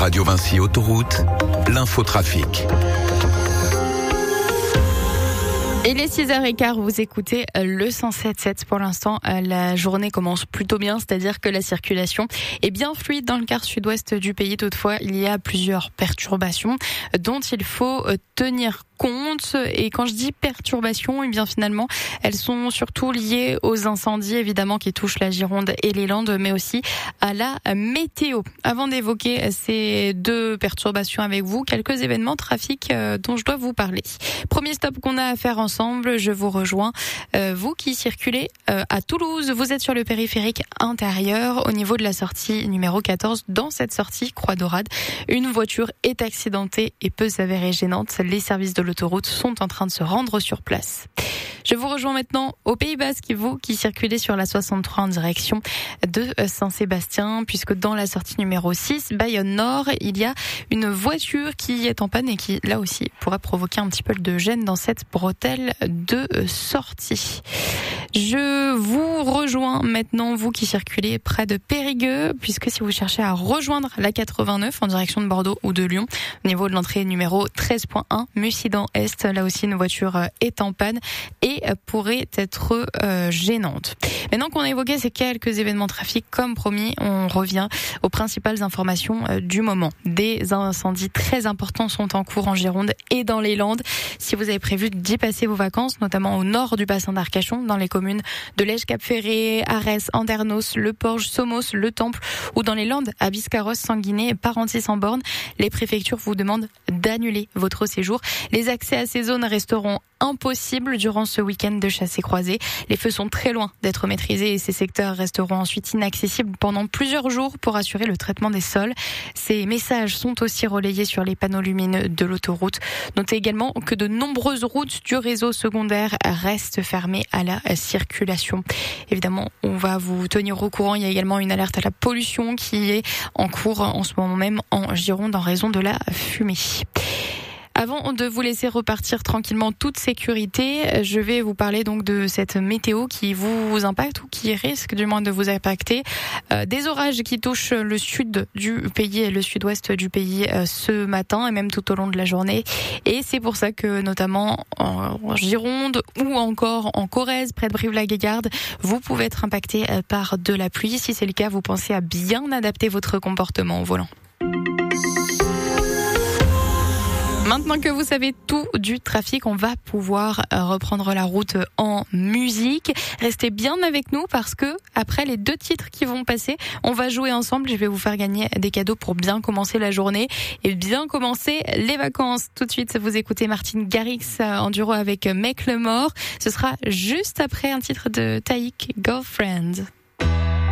Radio Vinci Autoroute, l'infotrafic. Il est 6h15, vous écoutez le 107.7. Pour l'instant, la journée commence plutôt bien, c'est-à-dire que la circulation est bien fluide dans le quart sud-ouest du pays. Toutefois, il y a plusieurs perturbations dont il faut tenir compte. Et quand je dis perturbations, eh bien finalement, elles sont surtout liées aux incendies, évidemment, qui touchent la Gironde et les Landes, mais aussi à la météo. Avant d'évoquer ces deux perturbations avec vous, quelques événements trafic dont je dois vous parler. Premier stop qu'on a à faire ensemble, je vous rejoins. Vous qui circulez à Toulouse, vous êtes sur le périphérique intérieur au niveau de la sortie numéro 14. Dans cette sortie, Croix d'Orade, une voiture est accidentée et peut s'avérer gênante. Les services de l'autoroute sont en train de se rendre sur place. Je vous rejoins maintenant au Pays Basque, vous qui circulez sur la 63 en direction de Saint-Sébastien, puisque dans la sortie numéro 6, Bayonne Nord, il y a une voiture qui est en panne et qui, là aussi, pourrait provoquer un petit peu de gêne dans cette bretelle de sortie. Je vous rejoins maintenant, vous qui circulez près de Périgueux, puisque si vous cherchez à rejoindre la 89 en direction de Bordeaux ou de Lyon, au niveau de l'entrée numéro 13.1, Mussidan-Est, là aussi une voiture est en panne et pourrait être gênante. Maintenant qu'on a évoqué ces quelques événements trafic, comme promis, on revient aux principales informations du moment. Des incendies très importants sont en cours en Gironde et dans les Landes. Si vous avez prévu d'y passer vos vacances, notamment au nord du bassin d'Arcachon, dans les communes de Lège-Cap-Ferré, Arès, Andernos, Le Porge, Somos, Le Temple, ou dans les Landes, à Biscarrosse, Sanguinet et Parentis-en-Born, les préfectures vous demandent d'annuler votre séjour. Les accès à ces zones resteront impossibles durant ce week-end de chassé-croisé. Les feux sont très loin d'être maîtrisés et ces secteurs resteront ensuite inaccessibles pendant plusieurs jours pour assurer le traitement des sols. Ces messages sont aussi relayés sur les panneaux lumineux de l'autoroute. Notez également que de nombreuses routes du réseau secondaire restent fermées à la circulation. Évidemment, on va vous tenir au courant. Il y a également une alerte à la pollution qui est en cours en ce moment même en Gironde en raison de la fumée. Avant de vous laisser repartir tranquillement toute sécurité, je vais vous parler donc de cette météo qui vous impacte ou qui risque du moins de vous impacter. Des orages qui touchent le sud du pays et le sud-ouest du pays ce matin et même tout au long de la journée. Et c'est pour ça que notamment en Gironde ou encore en Corrèze, près de Brive-la-Gaillarde, vous pouvez être impacté par de la pluie. Si c'est le cas, vous pensez à bien adapter votre comportement au volant. Maintenant que vous savez tout du trafic, on va pouvoir reprendre la route en musique. Restez bien avec nous parce que après les deux titres qui vont passer, on va jouer ensemble. Je vais vous faire gagner des cadeaux pour bien commencer la journée et bien commencer les vacances. Tout de suite, vous écoutez Martin Garrix en duo avec Make Le Mort. Ce sera juste après un titre de Taïk, Girlfriend.